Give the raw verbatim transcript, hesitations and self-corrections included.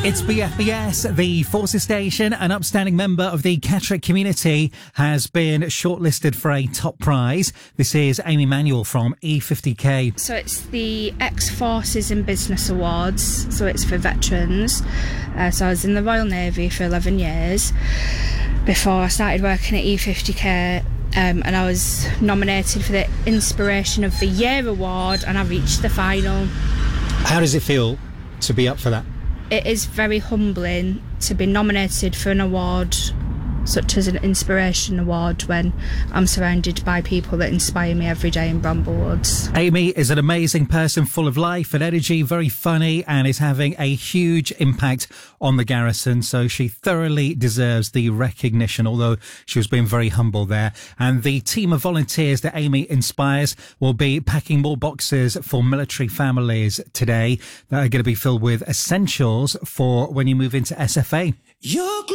It's B F B S. The Forces Station, an upstanding member of the Catterick community, has been shortlisted for a top prize. This is Amy Manuel from E fifty K. So it's the Ex-Forces in Business Awards, so it's for veterans. Uh, so I was in the Royal Navy for eleven years before I started working at E fifty K, um, and I was nominated for the Inspiration of the Year award, and I reached the final. How does it feel to be up for that? It is very humbling to be nominated for an award such as an Inspiration Award when I'm surrounded by people that inspire me every day in Bramblewoods. Amy is an amazing person, full of life and energy, very funny, and is having a huge impact on the garrison, so she thoroughly deserves the recognition, although she was being very humble there. And the team of volunteers that Amy inspires will be packing more boxes for military families today that are going to be filled with essentials for when you move into S F A. You're